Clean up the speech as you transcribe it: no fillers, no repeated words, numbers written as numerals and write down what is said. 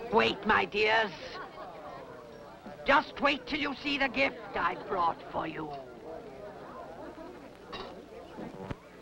Wait, my dears. Just wait till you see the gift I've brought for you.